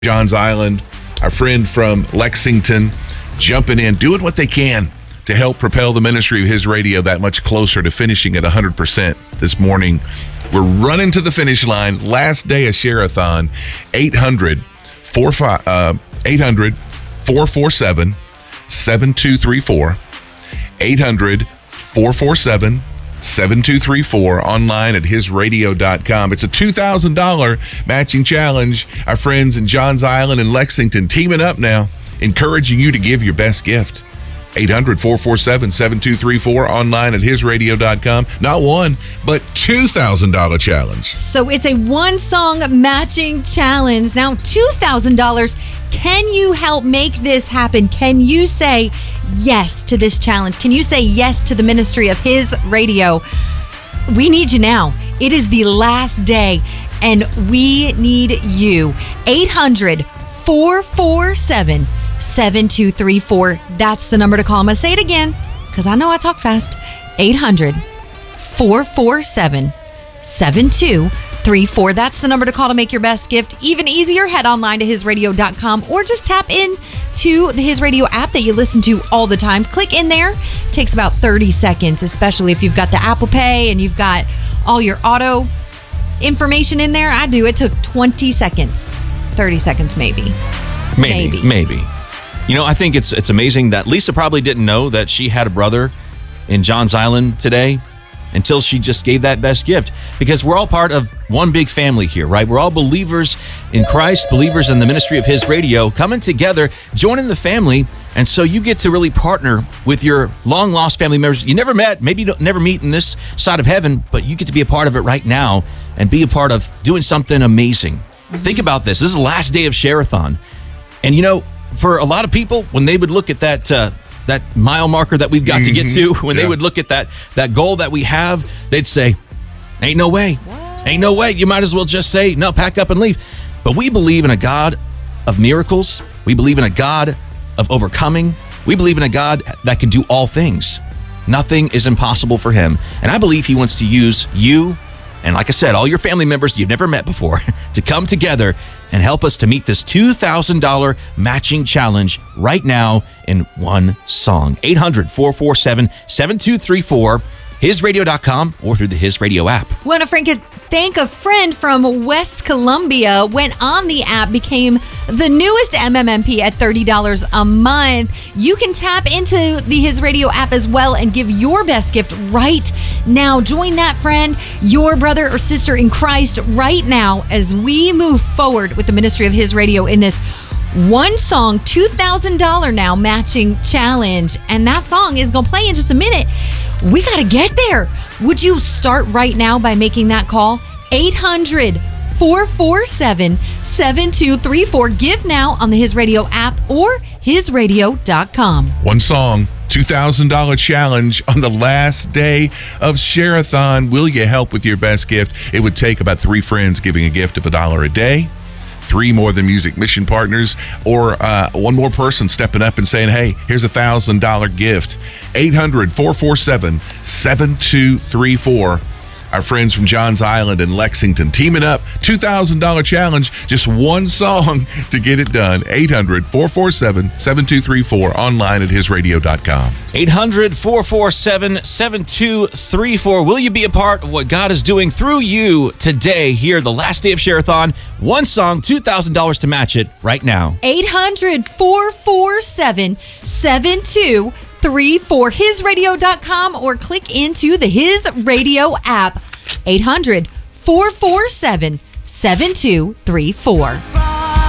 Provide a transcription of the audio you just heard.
Johns Island, our friend from Lexington, jumping in, doing what they can to help propel the ministry of His Radio that much closer to finishing at 100% this morning. We're running to the finish line. Last day of Share-a-thon. 800-447-7234. 800-447-7234, online at hisradio.com. It's a $2,000 matching challenge. Our friends in Johns Island and Lexington teaming up now, encouraging you to give your best gift. 800-447-7234, online at hisradio.com. Not one, but $2,000 challenge. So it's a one-song matching challenge. Now, $2,000. Can you help make this happen? Can you say yes to this challenge? Can you say yes to the ministry of His Radio? We need you now. It is the last day, and we need you. 800-447-7234. That's the number to call. I'm going to say it again because I know I talk fast. 800-447-7234. That's the number to call to make your best gift. Even easier, head online to hisradio.com or just tap in to the His Radio app that you listen to all the time. Click in there. It takes about 30 seconds, especially if you've got the Apple Pay and you've got all your auto information in there. I do. It took 20 seconds. 30 seconds maybe. Maybe. You know, I think it's amazing that Lisa probably didn't know that she had a brother in Johns Island today until she just gave that best gift, because we're all part of one big family here, right? We're all believers in Christ, believers in the ministry of His Radio, coming together, joining the family, and so you get to really partner with your long-lost family members you never met, maybe you'll never meet in this side of heaven, but you get to be a part of it right now and be a part of doing something amazing. Think about this. This is the last day of Share-a-thon. And you know, for a lot of people, when they would look at that mile marker that we've got to get to, when they would look at that goal that we have, they'd say, ain't no way. What? Ain't no way. You might as well just say, no, pack up and leave. But we believe in a God of miracles. We believe in a God of overcoming. We believe in a God that can do all things. Nothing is impossible for Him. And I believe He wants to use you, and like I said, all your family members you've never met before, to come together and help us to meet this $2,000 matching challenge right now in one song. 800-447-7234, hisradio.com, or through the His Radio app. Want to thank a friend from West Columbia, went on the app, became the newest MMMP at $30 a month. You can tap into the His Radio app as well and give your best gift right now. Join that friend, your brother or sister in Christ, right now as we move forward with the ministry of His Radio in this one song, $2,000 now matching challenge. And that song is going to play in just a minute. We got to get there. Would you start right now by making that call? 800-447-7234. Give now on the His Radio app or hisradio.com. One song, $2,000 challenge on the last day of Share-a-thon. Will you help with your best gift? It would take about 3 friends giving a gift of $1 a day, 3 More Than Music mission partners, or one more person stepping up and saying, hey, here's a $1,000 gift. 800-447-7234. Our friends from Johns Island and Lexington teaming up. $2,000 challenge, just one song to get it done. 800-447-7234, online at hisradio.com. 800-447-7234. Will you be a part of what God is doing through you today, here, the last day of Share-a-thon? One song, $2,000 to match it right now. 800-447-7234. hisradio.com, or click into the His Radio app. 800-447-7234.